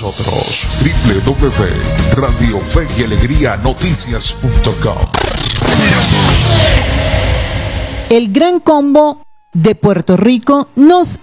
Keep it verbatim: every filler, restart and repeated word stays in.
nosotros. doble u doble u doble u punto radio fe y alegría noticias punto com. El Gran Combo de Puerto Rico nos